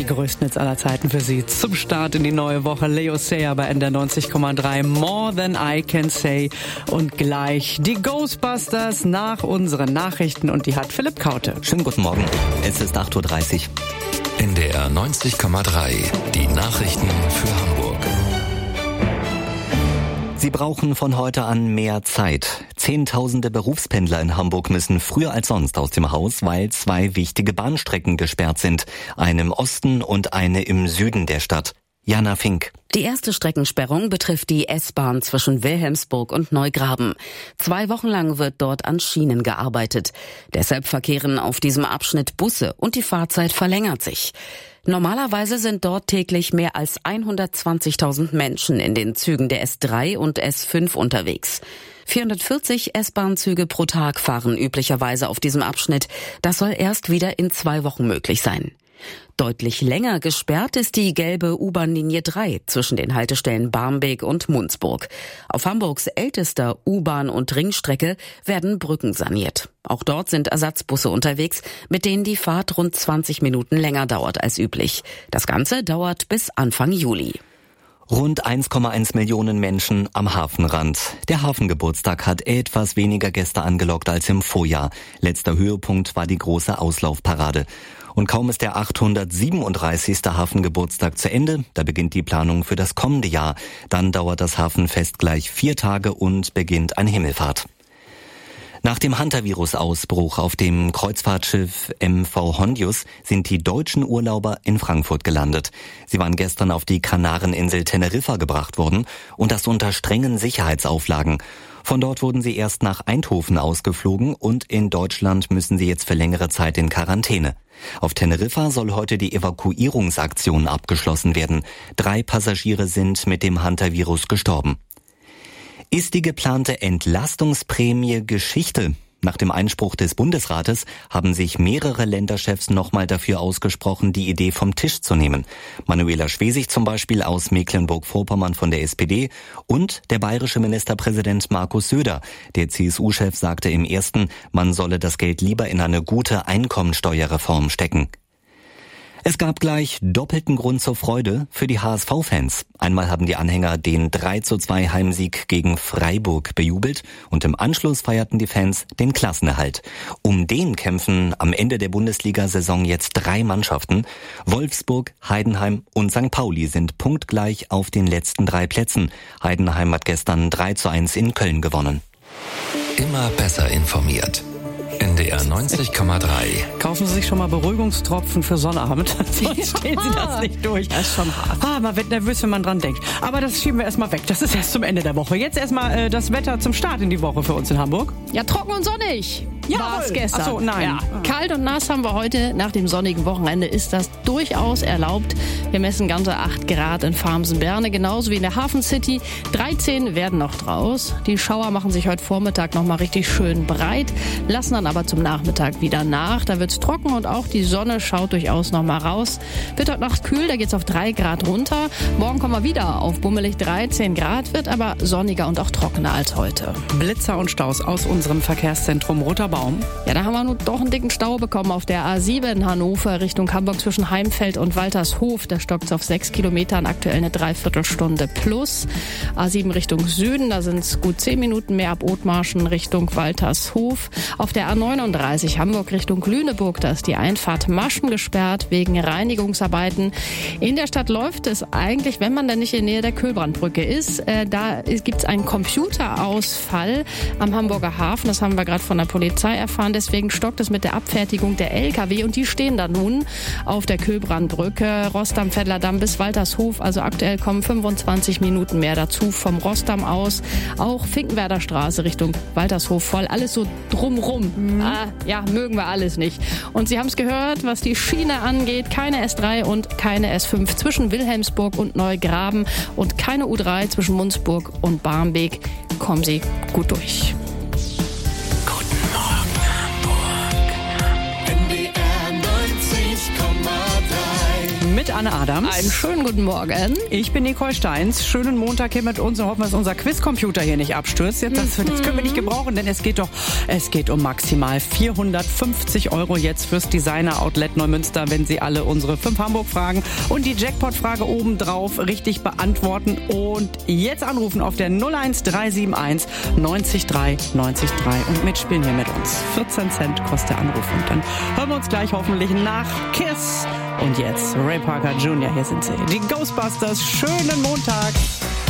größten Hits aller Zeiten für Sie. Zum Start in die neue Woche Leo Sayer bei NDR 90,3. More Than I Can Say. Und gleich die Ghostbusters nach unseren Nachrichten. Und die hat Philipp Kaute. Schönen guten Morgen. Es ist 8.30 Uhr. NDR 90,3. Die Nachrichten für Hamburg. Sie brauchen von heute an mehr Zeit. Zehntausende Berufspendler in Hamburg müssen früher als sonst aus dem Haus, weil 2 wichtige Bahnstrecken gesperrt sind. Eine im Osten und eine im Süden der Stadt. Jana Fink. Die erste Streckensperrung betrifft die S-Bahn zwischen Wilhelmsburg und Neugraben. 2 Wochen lang wird dort an Schienen gearbeitet. Deshalb verkehren auf diesem Abschnitt Busse und die Fahrzeit verlängert sich. Normalerweise sind dort täglich mehr als 120.000 Menschen in den Zügen der S3 und S5 unterwegs. 440 S-Bahn-Züge pro Tag fahren üblicherweise auf diesem Abschnitt. Das soll erst wieder in 2 Wochen möglich sein. Deutlich länger gesperrt ist die gelbe U-Bahn-Linie 3 zwischen den Haltestellen Barmbek und Mundsburg. Auf Hamburgs ältester U-Bahn- und Ringstrecke werden Brücken saniert. Auch dort sind Ersatzbusse unterwegs, mit denen die Fahrt rund 20 Minuten länger dauert als üblich. Das Ganze dauert bis Anfang Juli. Rund 1,1 Millionen Menschen am Hafenrand. Der Hafengeburtstag hat etwas weniger Gäste angelockt als im Vorjahr. Letzter Höhepunkt war die große Auslaufparade. Und kaum ist der 837. Hafengeburtstag zu Ende, da beginnt die Planung für das kommende Jahr. Dann dauert das Hafenfest gleich 4 Tage und beginnt eine Himmelfahrt. Nach dem Hantavirus-Ausbruch auf dem Kreuzfahrtschiff MV Hondius sind die deutschen Urlauber in Frankfurt gelandet. Sie waren gestern auf die Kanareninsel Teneriffa gebracht worden und das unter strengen Sicherheitsauflagen. Von dort wurden sie erst nach Eindhoven ausgeflogen und in Deutschland müssen sie jetzt für längere Zeit in Quarantäne. Auf Teneriffa soll heute die Evakuierungsaktion abgeschlossen werden. 3 Passagiere sind mit dem Hantavirus gestorben. Ist die geplante Entlastungsprämie Geschichte? Nach dem Einspruch des Bundesrates haben sich mehrere Länderchefs nochmal dafür ausgesprochen, die Idee vom Tisch zu nehmen. Manuela Schwesig zum Beispiel aus Mecklenburg-Vorpommern von der SPD und der bayerische Ministerpräsident Markus Söder. Der CSU-Chef sagte im ersten, man solle das Geld lieber in eine gute Einkommensteuerreform stecken. Es gab gleich doppelten Grund zur Freude für die HSV-Fans. Einmal haben die Anhänger den 3:2 Heimsieg gegen Freiburg bejubelt und im Anschluss feierten die Fans den Klassenerhalt. Um den kämpfen am Ende der Bundesliga-Saison jetzt 3 Mannschaften. Wolfsburg, Heidenheim und St. Pauli sind punktgleich auf den letzten 3 Plätzen. Heidenheim hat gestern 3:1 in Köln gewonnen. Immer besser informiert. NDR 90,3. Kaufen Sie sich schon mal Beruhigungstropfen für Sonnabend, sonst stehen Sie das nicht durch. Das ist schon hart. Man wird nervös, wenn man dran denkt. Aber das schieben wir erstmal weg. Das ist erst zum Ende der Woche. Jetzt erstmal das Wetter zum Start in die Woche für uns in Hamburg. Ja, trocken und sonnig. Ja, war es gestern. Ach so, nein. Ja, kalt und nass haben wir heute. Nach dem sonnigen Wochenende ist das durchaus erlaubt. Wir messen ganze 8 Grad in Farmsen-Berne, genauso wie in der Hafen City. 13 werden noch draus. Die Schauer machen sich heute Vormittag noch mal richtig schön breit, lassen dann aber zum Nachmittag wieder nach. Da wird's trocken und auch die Sonne schaut durchaus noch mal raus. Wird heute Nacht kühl, da geht's auf 3 Grad runter. Morgen kommen wir wieder auf bummelig 13 Grad, wird aber sonniger und auch trockener als heute. Blitzer und Staus aus unserem Verkehrszentrum Roter Baum. Ja, da haben wir nun doch einen dicken Stau bekommen auf der A7 in Hannover Richtung Hamburg zwischen Heimfeld und Waltershof. Da stockt es auf 6 Kilometern, aktuell eine Dreiviertelstunde plus. A7 Richtung Süden, da sind es gut 10 Minuten mehr ab Othmarschen Richtung Waltershof. Auf der A39 Hamburg Richtung Lüneburg, da ist die Einfahrt Maschen gesperrt wegen Reinigungsarbeiten. In der Stadt läuft es eigentlich, wenn man dann nicht in der Nähe der Köhlbrandbrücke ist. Da gibt es einen Computerausfall am Hamburger Hafen. Das haben wir gerade von der Polizei erfahren. Deswegen stockt es mit der Abfertigung der LKW und die stehen da nun auf der Köhlbrandbrücke, Rossdamm-Veddler-Damm bis Waltershof. Also aktuell kommen 25 Minuten mehr dazu vom Rossdamm aus. Auch Finkenwerder Straße Richtung Waltershof voll. Alles so drumrum. Ja, mögen wir alles nicht. Und Sie haben es gehört, was die Schiene angeht. Keine S3 und keine S5 zwischen Wilhelmsburg und Neugraben und keine U3 zwischen Mundsburg und Barmbek. Kommen Sie gut durch. mit Anne Adams. Einen schönen guten Morgen. Ich bin Nicole Steins. Schönen Montag hier mit uns und hoffen, dass unser Quizcomputer hier nicht abstürzt. Das können wir nicht gebrauchen, denn es geht um maximal 450 € jetzt fürs Designer-Outlet Neumünster, wenn Sie alle unsere 5 Hamburg-Fragen und die Jackpot-Frage obendrauf richtig beantworten. Und jetzt anrufen auf der 01371 90 3 90 3 und mitspielen hier mit uns. 14 Cent kostet der Anruf und dann hören wir uns gleich hoffentlich nach Kiss. Und jetzt Ray Parker Jr., hier sind sie. Die Ghostbusters, schönen Montag.